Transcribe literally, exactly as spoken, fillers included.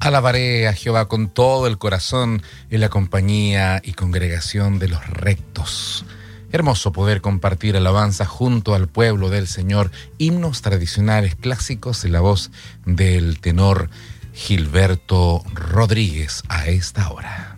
Alabaré a Jehová con todo el corazón, en la compañía y congregación de los rectos. Hermoso poder compartir alabanza junto al pueblo del Señor, himnos tradicionales clásicos en la voz del tenor Gilberto Rodríguez a esta hora.